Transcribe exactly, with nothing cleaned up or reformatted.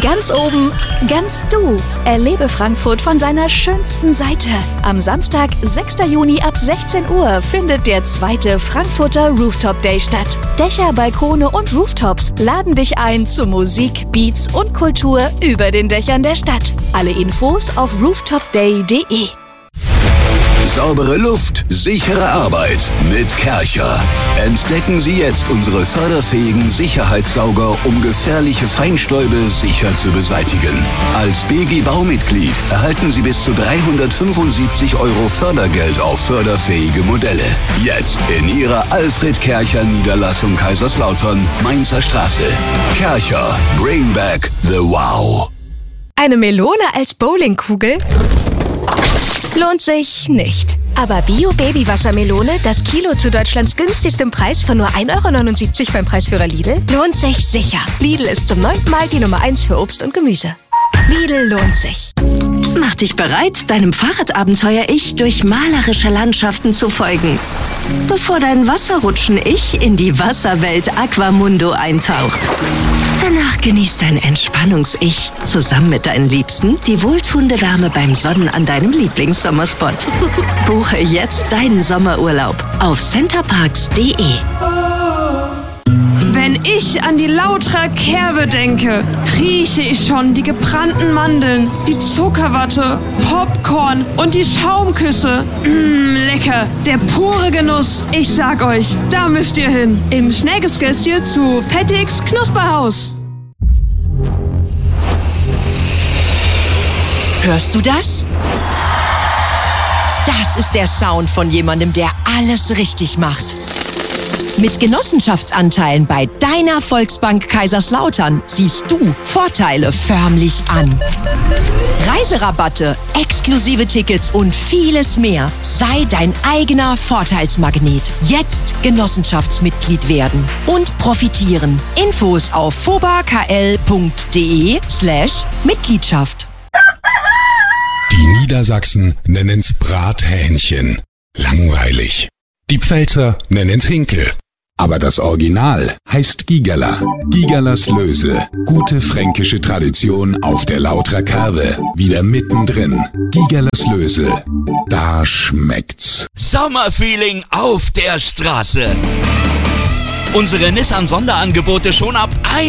Ganz oben, ganz du. Erlebe Frankfurt von seiner schönsten Seite. Am Samstag, sechster Juni ab sechzehn Uhr findet der zweite Frankfurter Rooftop Day statt. Dächer, Balkone und Rooftops laden dich ein zu Musik, Beats und Kultur über den Dächern der Stadt. Alle Infos auf rooftop day punkt de. Saubere Luft, sichere Arbeit mit Kärcher. Entdecken Sie jetzt unsere förderfähigen Sicherheitssauger, um gefährliche Feinstäube sicher zu beseitigen. Als B G Baumitglied erhalten Sie bis zu dreihundertfünfundsiebzig Euro Fördergeld auf förderfähige Modelle. Jetzt in Ihrer Alfred Kärcher Niederlassung Kaiserslautern, Mainzer Straße. Kärcher, bring back the wow. Eine Melone als Bowlingkugel? Lohnt sich nicht. Aber Bio-Baby-Wassermelone, das Kilo zu Deutschlands günstigstem Preis von nur ein Euro neunundsiebzig beim Preisführer Lidl, lohnt sich sicher. Lidl ist zum neunten Mal die Nummer eins für Obst und Gemüse. Lidl lohnt sich. Mach dich bereit, deinem Fahrradabenteuer-Ich durch malerische Landschaften zu folgen, bevor dein Wasserrutschen-Ich in die Wasserwelt Aquamundo eintaucht. Danach genießt dein Entspannungs-Ich zusammen mit deinen Liebsten die wohltuende Wärme beim Sonnen an deinem Lieblingssommerspot. Buche jetzt deinen Sommerurlaub auf centerparks punkt de. Wenn ich an die Lautra Kerbe denke, rieche ich schon die gebrannten Mandeln, die Zuckerwatte, Popcorn und die Schaumküsse. Mmm, lecker, der pure Genuss. Ich sag euch, da müsst ihr hin. Im Schnellgesgässchen zu Fettigs Knusperhaus. Hörst du das? Das ist der Sound von jemandem, der alles richtig macht. Mit Genossenschaftsanteilen bei deiner Volksbank Kaiserslautern ziehst du Vorteile förmlich an. Reiserabatte, exklusive Tickets und vieles mehr. Sei dein eigener Vorteilsmagnet. Jetzt Genossenschaftsmitglied werden und profitieren. Infos auf fobakl punkt de slash Mitgliedschaft. Die Niedersachsen nennen's Brathähnchen. Langweilig. Die Pfälzer nennen's Hinkel. Aber das Original heißt Gigerler. Gigerlers Löse. Gute fränkische Tradition auf der Lautra Kerbe. Wieder mittendrin. Gigerlers Löse. Da schmeckt's. Sommerfeeling auf der Straße. Unsere Nissan-Sonderangebote schon ab